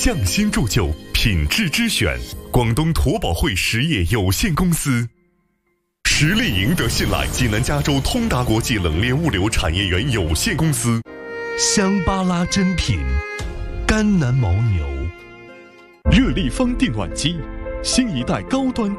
匠心铸就，品质之选，广东驼宝汇实业有限公司。实力赢得信赖，济南加州通达国际冷链物流产业园有限公司。 香巴拉珍品，甘南牦牛。 热力方电暖机，新一代高端